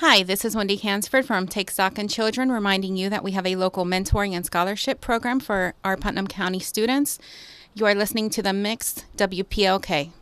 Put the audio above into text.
Hi, this is Wendy Hansford from Take Stock in Children, reminding you that we have a local mentoring and scholarship program for our Putnam County students. You are listening to The Mix, WPLK.